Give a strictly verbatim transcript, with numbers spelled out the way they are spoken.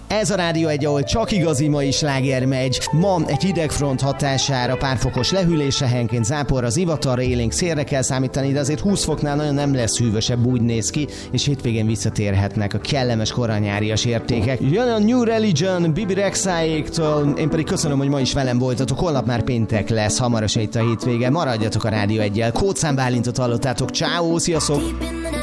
Ez a Rádió egy, ahol csak igazi mai sláger megy. Ma egy hidegfront hatására pár fokos lehűlésre, helyenként záporra, zivatarra, élénk szélre kell számítani, de azért húsz foknál nagyon nem lesz hűvösebb, úgy néz ki, és hétvégén visszatérhetnek a kellemes koranyárias értékek. Jön a New Religion, Bibi Rexháéktől, én pedig köszönöm, hogy ma is velem voltatok, holnap már péntek lesz, hamarosan itt a hétvége, maradjatok a Rádió egyel. Kócán Bálintot hallottátok, ciao, sziasztok!